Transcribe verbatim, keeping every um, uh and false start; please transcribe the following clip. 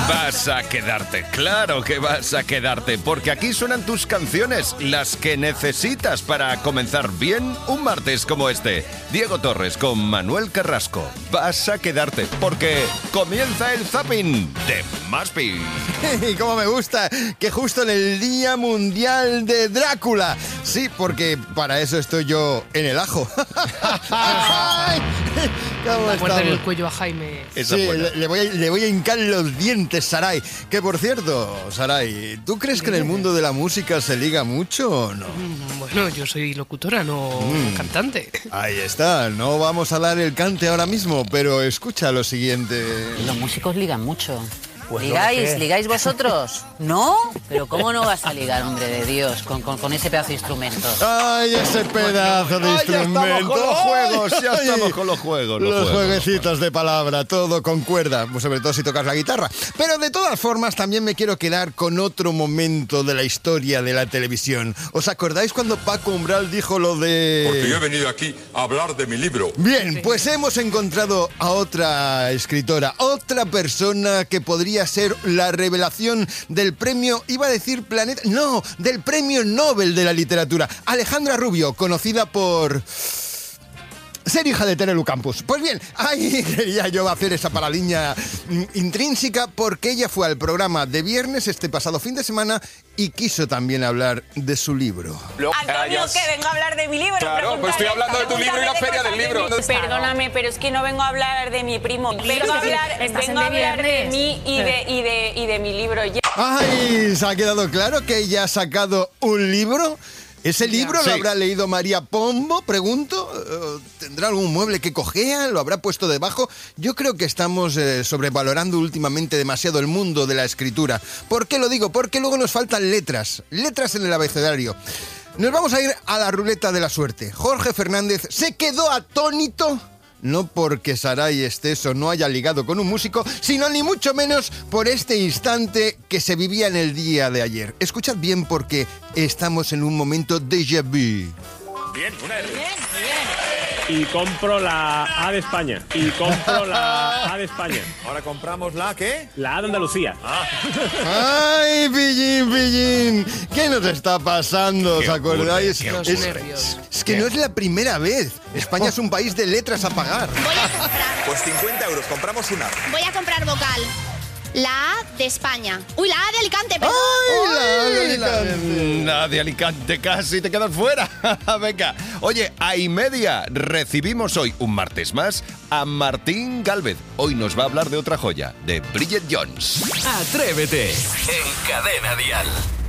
Vas a quedarte, claro que vas a quedarte, porque aquí suenan tus canciones, las que necesitas para comenzar bien un martes como este. Diego Torres con Manuel Carrasco. Vas a quedarte, porque comienza el zapping de Maspi. Y cómo me gusta que justo en el Día Mundial de Drácula. Sí, porque para eso estoy yo en el ajo. Ay, muérdele el cuello a Jaime. Sí, le, le, voy a, le voy a hincar los dientes, Saray. Que por cierto, Saray, ¿tú crees que en el mundo de la música se liga mucho o no? Bueno, yo soy locutora, no mm. cantante. Ahí está, no vamos a dar el cante ahora mismo, pero escucha lo siguiente. Los músicos ligan mucho. Pues ¿Ligáis? ¿Ligáis vosotros? ¿No? Pero ¿cómo no vas a ligar, hombre de Dios, con, con, con ese pedazo de instrumento? ¡Ay, ese pedazo de Ay, instrumento! Ya estamos con los juegos, ya Ay, estamos con los juegos. Los, los juegos, jueguecitos los de palabra, todo con cuerda, pues sobre todo si tocas la guitarra. Pero de todas formas, también me quiero quedar con otro momento de la historia de la televisión. ¿Os acordáis cuando Paco Umbral dijo lo de...? Porque yo he venido aquí a hablar de mi libro. Bien, pues hemos encontrado a otra escritora, otra persona que podría ser la revelación del premio, iba a decir Planeta, no, del premio Nobel de la literatura, Alejandra Rubio, conocida por ser hija de Terelu Campus. Pues bien, ahí quería yo hacer esa paraliña intrínseca porque ella fue al programa de viernes este pasado fin de semana y quiso también hablar de su libro. Antonio, que vengo a hablar de mi libro. Claro, pues estoy hablando de tu libro y la feria del libro. Perdóname, pero es que no vengo a hablar de mi primo. Vengo a hablar, vengo a hablar de mí y de, y, de, y de mi libro. ¡Ay! ¿Se ha quedado claro que ella ha sacado un libro? ¿Ese libro sí. lo habrá leído María Pombo? Pregunto. ¿Tendrá algún mueble que cojea? ¿Lo habrá puesto debajo? Yo creo que estamos eh, sobrevalorando últimamente demasiado el mundo de la escritura. ¿Por qué lo digo? Porque luego nos faltan letras. Letras en el abecedario. Nos vamos a ir a la ruleta de la suerte. Jorge Fernández se quedó atónito. No porque Saray Estés o no haya ligado con un músico, sino ni mucho menos por este instante que se vivía en el día de ayer. Escuchad bien porque estamos en un momento déjà vu. Bien, una R. Bien, bien. Y compro la A de España. Y compro la A de España. Ahora compramos la ¿qué? La A de Andalucía. Ah. ¡Ay, pillín, pillín! ¿Qué nos está pasando? ¿Os acordáis? Qué es, nervios. es que no es la primera vez. España es un país de letras a pagar. Voy a comprar. Pues cincuenta euros, compramos una. Voy a comprar vocal. La A de España. Uy, la A de Alicante, perdón. ¡Ay, la A de Alicante! La de Alicante, casi te quedas fuera. Venga, oye, a y media recibimos hoy, un martes más, a Martín Gálvez. Hoy nos va a hablar de otra joya, de Bridget Jones. Atrévete en Cadena Dial.